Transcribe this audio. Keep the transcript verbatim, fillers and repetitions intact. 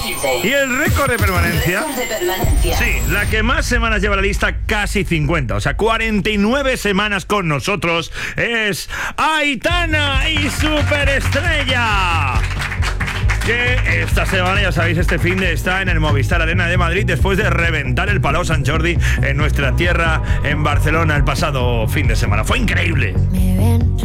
Y el récord de permanencia. Récord de permanencia. Sí, la que más semanas lleva la lista, casi cincuenta. O sea, cuarenta y nueve semanas con nosotros. Es Aitana y Superestrella. Que esta semana, ya sabéis, este fin de está en el Movistar Arena de Madrid después de reventar el Palau Sant Jordi en nuestra tierra, en Barcelona, el pasado fin de semana. Fue increíble. Me ven